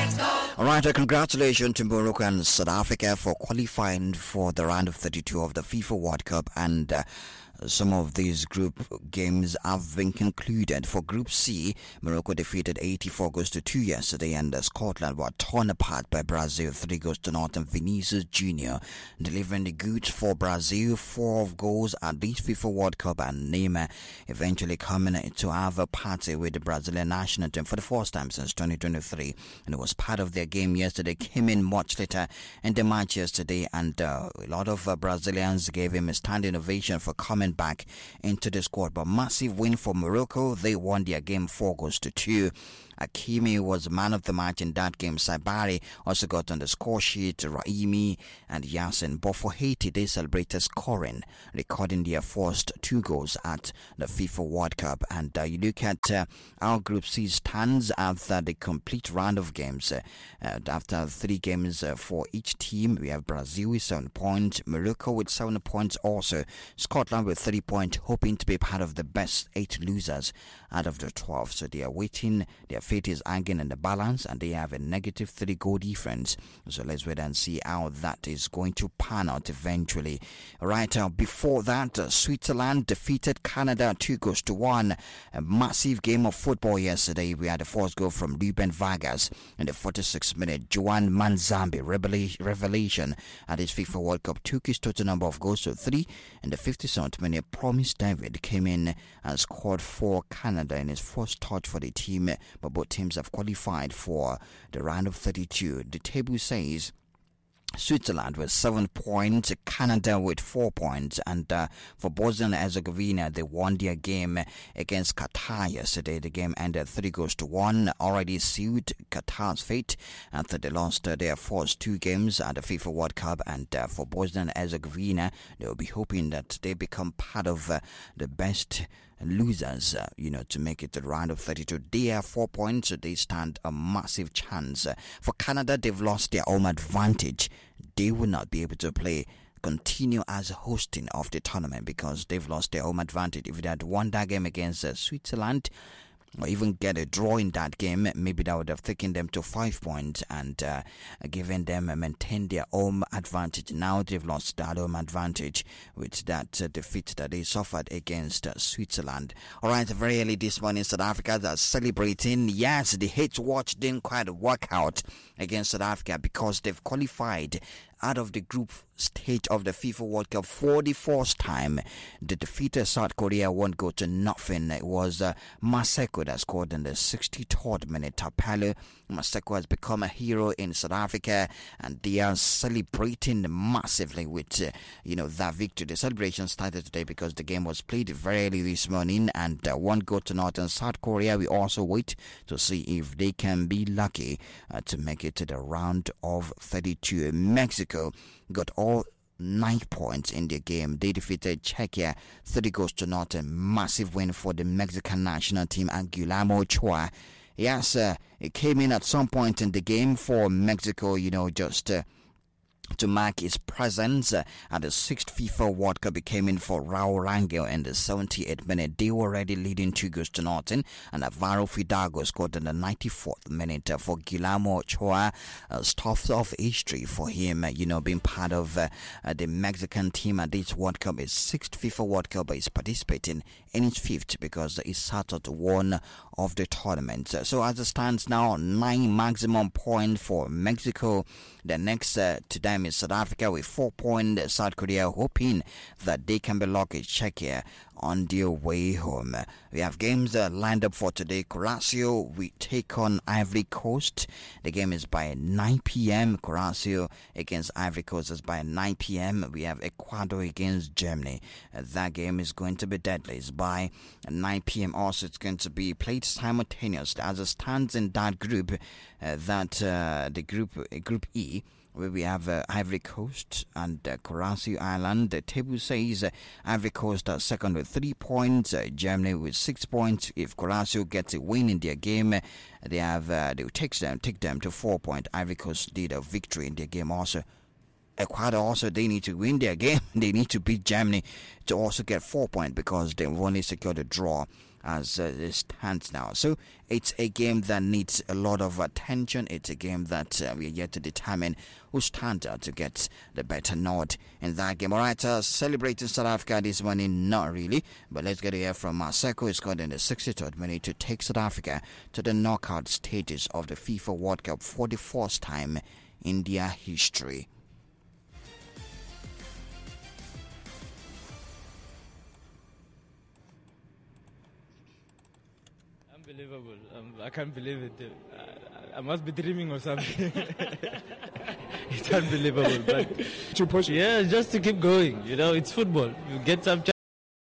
All right, congratulations to Morocco and South Africa for qualifying for the round of 32 of the FIFA World Cup, and some of these group games have been concluded. For Group C, Morocco defeated 84 goals to 2 yesterday, and Scotland were torn apart by Brazil 3 goals to 0. And Vinicius Jr. delivering the goods for Brazil, 4 goals at this FIFA World Cup, and Neymar eventually coming to have a party with the Brazilian national team for the first time since 2023, and it was part of their game yesterday. Came in much later in the match yesterday, and a lot of Brazilians gave him a standing ovation for coming back into the squad. But massive win for Morocco. They won their game 4 goals to 2. Hakimi was man of the match in that game. Saibari also got on the score sheet. Raimi and Yasin. But for Haiti, they celebrated scoring, recording their first 2 goals at the FIFA World Cup. And you look at our Group C stands after the complete round of games. After 3 games for each team, we have Brazil with 7 points, Morocco with 7 points also, Scotland with 3 points, hoping to be part of the best 8 losers out of the 12. So they are waiting. Their fate is hanging in the balance, and they have a negative 3 goal difference. So let's wait and see how that is going to pan out eventually. Right, before that, Switzerland defeated Canada 2 goals to 1. A massive game of football yesterday. We had the first goal from Ruben Vargas in the 46th minute. Joan Manzambi, revelation at his FIFA World Cup, took his total number of goals to 3. In the 57th minute, Promise David came in and scored for Canada in his first touch for the team, but both teams have qualified for the round of 32. The table says Switzerland with 7 points, Canada with 4 points, and for Bosnia and Herzegovina, they won their game against Qatar yesterday. The game ended 3 goals to 1, already sealed Qatar's fate after they lost their first 2 games at the FIFA World Cup. And for Bosnia and Herzegovina, they will be hoping that they become part of the best losers, to make it to the round of 32. They have 4 points, so they stand a massive chance. For Canada, they've lost their home advantage. They will not be able to continue as hosting of the tournament because they've lost their home advantage. If they had won that game against Switzerland, or even get a draw in that game, maybe that would have taken them to 5 points and given them maintain their home advantage. Now they've lost that home advantage with that defeat that they suffered against Switzerland. Alright, very early this morning, South Africa are celebrating. Yes, the hate watch didn't quite work out against South Africa because they've qualified out of the group stage of the FIFA World Cup for the first time. The defeated South Korea 1 goal to nothing. It was Maseko that scored in the 63rd minute. Tapalo Maseko has become a hero in South Africa, and they are celebrating massively with that victory. The celebration started today because the game was played very early this morning, and 1 goal to nothing. South Korea, we also wait to see if they can be lucky to make it to the round of 32. Mexico got all 9 points in the game. They defeated Czechia 30 goals to nothing. Massive win for the Mexican national team and Guillermo Ochoa. Yes, it came in at some point in the game for Mexico, just to mark his presence at the 6th FIFA World Cup. He came in for Raul Rangel in the 78th minute. They were already leading 2 goals to nothing, and Alvaro Fidalgo scored in the 94th minute for Guillermo Ochoa. Stuff of history for him, being part of the Mexican team at this World Cup. His 6th FIFA World Cup, but he's participating in his 5th because he started one of the tournaments. So as it stands now, 9 maximum points for Mexico. The next to them is South Africa with 4 points. South Korea hoping that they can be lucky. Czechia on their way home. We have games lined up for today. Curacao, we take on Ivory Coast. The game is by 9 p.m. Curacao against Ivory Coast is by 9 p.m. We have Ecuador against Germany. That game is going to be deadly. It's by 9 p.m. Also, it's going to be played simultaneously as it stands in that group. The Group E, where we have Ivory Coast and Curacao Island. The table says Ivory Coast are second with 3 points, Germany with 6 points. If Curacao gets a win in their game, they will take them to 4 points. Ivory Coast did a victory in their game also. Ecuador also, they need to win their game. They need to beat Germany to also get 4 points because they've only secured a draw as it stands now. So it's a game that needs a lot of attention. It's a game that we are yet to determine who stands out to get the better nod in that game. All right, celebrating South Africa this morning, not really, but let's get to hear from Maseko. He scored in the 63rd minute to take South Africa to the knockout stages of the FIFA World Cup for the first time in their history. Unbelievable. I can't believe it. I must be dreaming or something. It's unbelievable. But to push. Yeah, just to keep going. You know, it's football. You get some